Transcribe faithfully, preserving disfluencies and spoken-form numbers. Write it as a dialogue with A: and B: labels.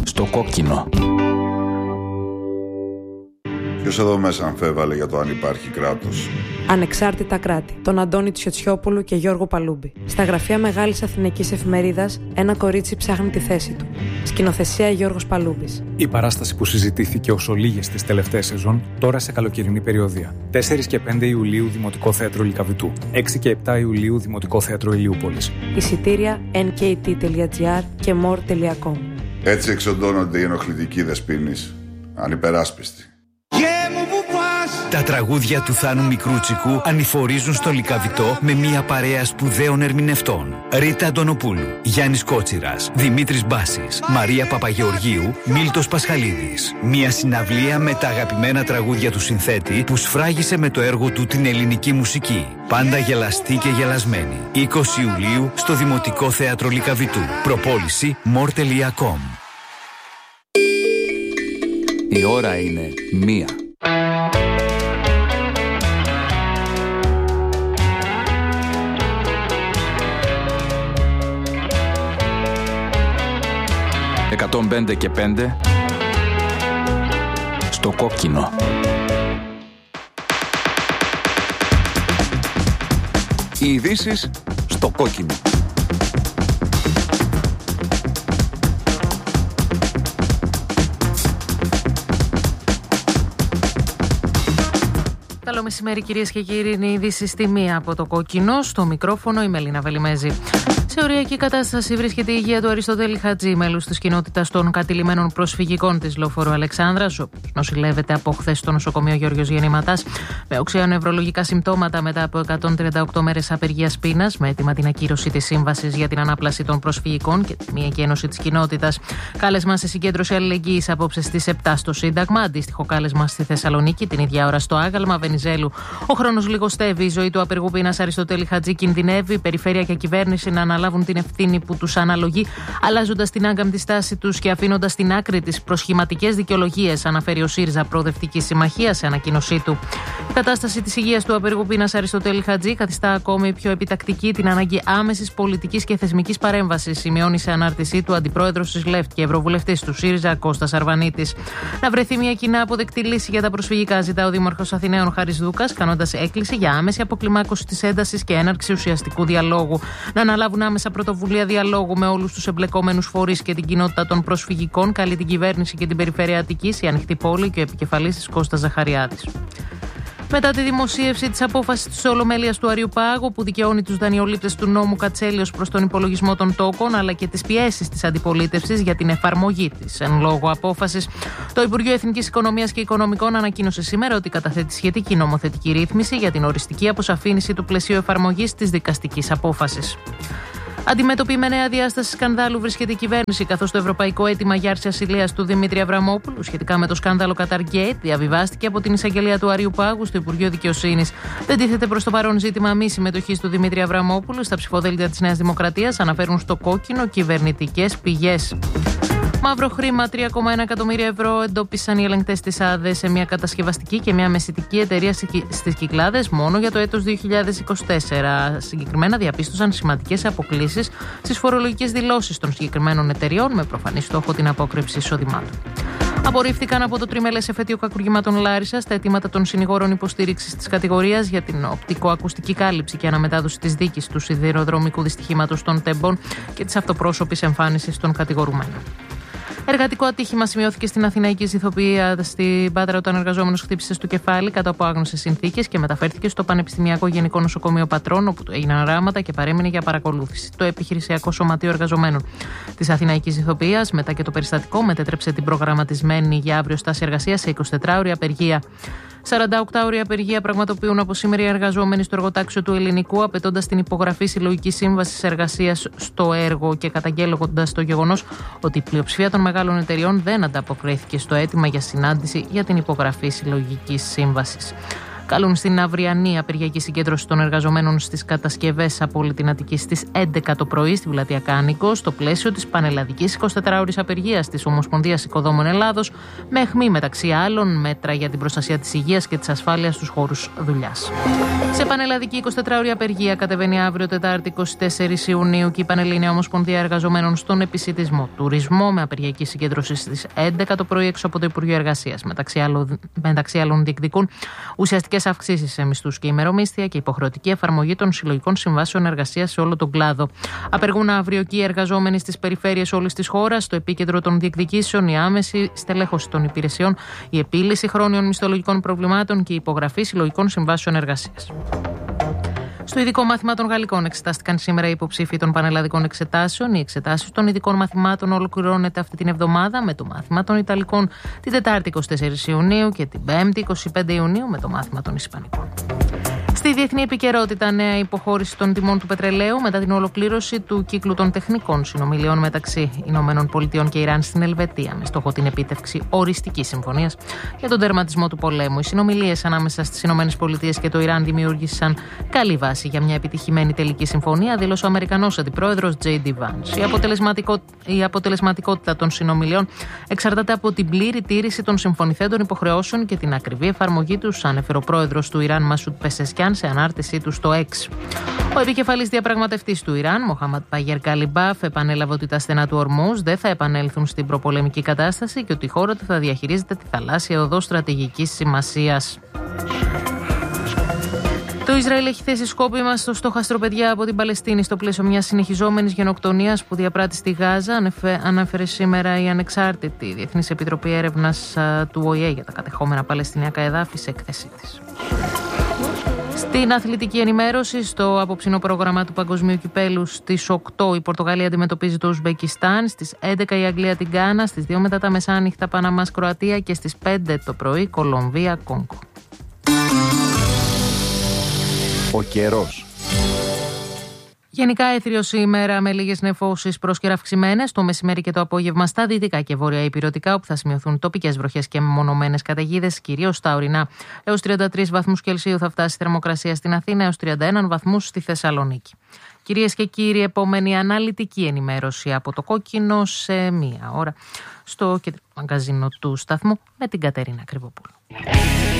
A: Στο κόκκινο.
B: Ποιος εδώ μέσα αμφέβαλε για το αν υπάρχει κράτος?
C: Ανεξάρτητα κράτη. Τον Αντώνη Τσιοτσιόπουλου και Γιώργο Παλούμπη. Στα γραφεία Μεγάλης Αθηναϊκής Εφημερίδας, ένα κορίτσι ψάχνει τη θέση του. Σκηνοθεσία Γιώργος Παλούμπης.
D: Η παράσταση που συζητήθηκε όσο λίγες τις τελευταίες σεζόν, τώρα σε καλοκαιρινή περιοδία. τέσσερις και πέντε Ιουλίου Δημοτικό Θέατρο Λυκαβητού. έξι και επτά Ιουλίου Δημοτικό Θέατρο Ηλιούπολης.
C: Εισιτήρια εν κέι τι τελεία τζι άρ και μορ τελεία κομ.
B: Έτσι εξοντώνονται οι ενοχλητικοί δεσποίνεις, ανυπεράσπιστοι.
E: Τα τραγούδια του Θάνου Μικρούτσικου ανηφορίζουν στο Λυκαβητό με μια παρέα σπουδαίων ερμηνευτών. Ρίτα Αντωνοπούλου, Γιάννης Κότσιρας, Δημήτρης Μπάσης, Μαρία Παπαγεωργίου, Μίλτος Πασχαλίδης. Μια συναυλία με τα αγαπημένα τραγούδια του συνθέτη που σφράγισε με το έργο του την ελληνική μουσική. Πάντα γελαστή και γελασμένη. είκοσι Ιουλίου στο Δημοτικό Θέατρο Λυκαβητού. Προπόληση μορ τελεία κομ.
A: Η ώρα είναι μία. εκατόν πέντε και πέντε στο κόκκινο. Οι ειδήσεις στο κόκκινο.
F: Καλό μεσημέρι, κυρίες και κύριοι. Είναι η είδηση στη μία από το κόκκινο. Στο μικρόφωνο η Μελίνα Βελιμέζη. Σε οριακή κατάσταση βρίσκεται η υγεία του Αριστοτέλη Χατζή, μέλους της κοινότητας των κατηλημμένων προσφυγικών της Λεωφόρου Αλεξάνδρας, ο οποίος νοσηλεύεται από χθες στο νοσοκομείο Γιώργος Γεννηματάς με οξέα νευρολογικά συμπτώματα μετά από εκατόν τριάντα οκτώ μέρες απεργίας πείνας, με αίτημα την ακύρωση της σύμβασης για την ανάπλαση των προσφυγικών και τη μη εκένωση της κοινότητας. Κάλεσμα σε συγκέντρωση αλληλεγγύης απόψε στις επτά στο Σύνταγμα. Αντίστοιχο κάλεσμα στη Θεσσαλονίκη την ίδια ώρα στο Άγαλμα Βενιζέλου. Ο χρόνος λιγοστεύει. Η ζωή του απεργού πείνας Αριστοτέλη Χατζή κινδυνεύει. Περιφέρεια και κυβέρνηση να αναλάβουν την ευθύνη που τους αναλογεί, αλλάζοντας την άγκαμπτη στάση τους και αφήνοντας στην άκρη τις προσχηματικές δικαιολογίες, αναφέρει ο ΣΥΡΙΖΑ Προοδευτική Συμμαχία σε ανακοίνωσή του. Η κατάσταση της υγείας του απεργού πείνας Αριστοτέλη Χατζή καθιστά ακόμη πιο επιτακτική την ανάγκη άμεσης πολιτικής και θεσμικής παρέμβασης, σημειώνει σε ανάρτησή του αντιπρόεδρος της ΛΕΦΤ και ευρωβουλευτής του ΣΥΡΙΖΑ Κώστας Αρβανίτης. Να βρεθεί μια κοινά αποδεκτή λύση για τα προσφυγικά, ζητά ο Δήμαρχος Αθηναίων Χάρης Δούκας, κάνοντας έκκληση για άμεση αποκλιμάκωση της έντασης και έναρξη ουσιαστικού διαλόγου. Να αναλάβουν άμεσα πρωτοβουλία διαλόγου με όλους τους εμπλεκόμενους φορείς και την κοινότητα των προσφυγικών, καλεί την κυβέρνηση και την Περιφέρεια Αττικής, η Ανοιχτή Πόλη και ο επικεφαλής της Κώστας Ζαχαριάδης. Μετά τη δημοσίευση της απόφασης της Ολομέλειας του Αριουπάγου, που δικαιώνει τους δανειολήπτες του νόμου Κατσέλιος προς τον υπολογισμό των τόκων, αλλά και τις πιέσεις της αντιπολίτευσης για την εφαρμογή της εν λόγω απόφασης, το Υπουργείο Εθνικής Οικονομίας και Οικονομικών ανακοίνωσε σήμερα ότι καταθέτει σχετική νομοθετική ρύθμιση για την οριστική αποσαφήνιση του πλαισίου εφαρμογής της δικαστικής απόφασης. Αντιμέτωπη με νέα διάσταση σκανδάλου βρίσκεται η κυβέρνηση, καθώς το ευρωπαϊκό αίτημα για άρση ασυλίας του Δημήτρη Αβραμόπουλου σχετικά με το σκάνδαλο Qatargate διαβιβάστηκε από την εισαγγελία του Αριουπάγου στο Υπουργείο Δικαιοσύνης. Δεν τίθεται προς το παρόν ζήτημα μη συμμετοχής του Δημήτρη Αβραμόπουλου στα ψηφοδέλτια της Νέας Δημοκρατίας, αναφέρουν στο κόκκινο κυβερνητικές πηγές. Μαύρο χρήμα τρία κόμμα ένα εκατομμύρια ευρώ εντόπισαν οι ελεγκτές της ΑΔΕ σε μια κατασκευαστική και μια μεσητική εταιρεία στις Κυκλάδες μόνο για το έτος δύο χιλιάδες είκοσι τέσσερα. Συγκεκριμένα διαπίστωσαν σημαντικές αποκλίσεις στις φορολογικές δηλώσεις των συγκεκριμένων εταιριών, με προφανή στόχο την απόκρυψη εισοδημάτων. Απορρίφθηκαν από το τριμελές εφετείο κακουργημάτων Λάρισσας τα αιτήματα των συνηγόρων υποστήριξης της κατηγορίας για την οπτικοακουστική κάλυψη και αναμετάδοση της δίκης του σιδηροδρομικού δυστυχήματος των Τεμπών και της αυτοπρόσωπης εμφάνισης των κατηγορουμένων. Εργατικό ατύχημα σημειώθηκε στην Αθηναϊκή Ηθοποιία στην Πάτρα όταν ο εργαζόμενος χτύπησε στο κεφάλι κάτω από άγνωστες συνθήκες και μεταφέρθηκε στο Πανεπιστημιακό Γενικό Νοσοκομείο Πατρών, όπου του έγιναν ράματα και παρέμεινε για παρακολούθηση. Το Επιχειρησιακό Σωματείο Εργαζομένων της Αθηναϊκής Ηθοποιίας, μετά και το περιστατικό, μετέτρεψε την προγραμματισμένη για αύριο στάση εργασίας σε εικοσιτετράωρη απεργία. σαρανταοκτάωρη απεργία πραγματοποιούν από σήμερα οι εργαζόμενοι στο εργοτάξιο του Ελληνικού, απαιτώντας την υπογραφή συλλογικής σύμβασης εργασίας στο έργο και καταγγέλλοντας το γεγονός ότι η πλειοψηφία των μεγάλων εταιριών δεν ανταποκρίθηκε στο αίτημα για συνάντηση για την υπογραφή συλλογικής σύμβασης. Καλούν στην αυριανή απεργιακή συγκέντρωση των εργαζομένων στις κατασκευές από όλη την Αττική στις έντεκα το πρωί στη Πλατεία Κάνικο, στο πλαίσιο της πανελλαδικής εικοσιτετράωρης απεργίας της Ομοσπονδίας Οικοδόμων Ελλάδος, με αιχμή μεταξύ άλλων μέτρα για την προστασία της υγείας και της ασφάλειας στους χώρους δουλειάς. Σε πανελλαδική εικοσιτετράωρη απεργία κατεβαίνει αύριο Τετάρτη εικοστή τέταρτη Ιουνίου και η Πανελλήνια Ομοσπονδία Εργαζομένων στον επισιτισμό τουρισμό με απεργιακή συγκέντρωση στις έντεκα το πρωί έξω από το Υπουργείο Εργασίας. Μεταξύ άλλων, μεταξύ άλλων διεκδικούν ουσιαστικές αυξήσεις σε μισθούς και ημερομίσθια και υποχρεωτική εφαρμογή των συλλογικών συμβάσεων εργασίας σε όλο τον κλάδο. Απεργούν αύριο και οι εργαζόμενοι στις περιφέρειες όλης της χώρας. Στο επίκεντρο των διεκδικήσεων η άμεση στελέχωση των υπηρεσιών, η επίλυση χρόνιων μισθολογικών προβλημάτων και η υπογραφή συλλογικών συμβάσεων εργασίας. Στο ειδικό μάθημα των Γαλλικών εξετάστηκαν σήμερα οι υποψήφοι των πανελλαδικών εξετάσεων. Οι εξετάσεις των ειδικών μαθημάτων ολοκληρώνεται αυτή την εβδομάδα με το μάθημα των Ιταλικών την Τετάρτη εικοστή τέταρτη Ιουνίου και την Πέμπτη εικοστή πέμπτη Ιουνίου με το μάθημα των Ισπανικών. Στη διεθνή επικαιρότητα, νέα υποχώρηση των τιμών του πετρελαίου μετά την ολοκλήρωση του κύκλου των τεχνικών συνομιλιών μεταξύ Ηνωμένων Πολιτειών και Ιράν στην Ελβετία, με στόχο την επίτευξη οριστικής συμφωνίας για τον τερματισμό του πολέμου. Οι συνομιλίες ανάμεσα στις Ηνωμένες Πολιτείες και το Ιράν δημιούργησαν καλή βάση για μια επιτυχημένη τελική συμφωνία, δήλωσε ο Αμερικανός αντιπρόεδρος τζέι ντι Vance. Η, αποτελεσματικο... η αποτελεσματικότητα των συνομιλιών εξαρτάται από την πλήρη τήρηση των συμφωνηθέντων υποχρεώσεων και την ακριβή εφαρμογή τους, ανέφερε ο πρόεδρος του Ιράν Μασούντ Πεσεσκιάν σε ανάρτησή του στο X. Ο επικεφαλής διαπραγματευτής του Ιράν, Μοχάμαντ Μπαγέρ Καλιμπάφ, επανέλαβε ότι τα στενά του Ορμούζ δεν θα επανέλθουν στην προπολεμική κατάσταση και ότι η χώρα του θα διαχειρίζεται τη θαλάσσια οδό στρατηγικής σημασίας. Το Ισραήλ έχει θέσει σκόπιμα στο στόχαστρο παιδιά από την Παλαιστίνη στο πλαίσιο μιας συνεχιζόμενης γενοκτονίας που διαπράττει στη Γάζα, ανέφερε σήμερα η ανεξάρτητη Διεθνής Επιτροπή Έρευνας του Ο Η Ε για τα κατεχόμενα παλαιστινιακά εδάφη σε έκθεσή της. Στην αθλητική ενημέρωση, στο απόψινο πρόγραμμα του Παγκοσμίου Κυπέλου στις οκτώ η Πορτογαλία αντιμετωπίζει το Ουσμπεκιστάν, στις έντεκα η Αγγλία την Γκάνα, στις δύο μετά τα μεσάνυχτα Παναμάς Κροατία και στις πέντε το πρωί Κολομβία Κόγκο.
A: Ο καιρός.
F: Γενικά έθριο σήμερα με λίγες νεφώσεις πρόσκαιρα αυξημένες το μεσημέρι και το απόγευμα στα δυτικά και βόρεια υπηρετικά, όπου θα σημειωθούν τοπικές βροχές και μεμονωμένες καταιγίδες, κυρίως στα ορεινά. Έως τριάντα τρεις βαθμούς Κελσίου θα φτάσει η θερμοκρασία στην Αθήνα, έως τριάντα ένα βαθμούς στη Θεσσαλονίκη. Κυρίες και κύριοι, επόμενη αναλυτική ενημέρωση από το Κόκκινο σε μία ώρα στο κεντρικό μαγκαζίνο του σταθμού με την Κατερίνα Κρυβοπούλου.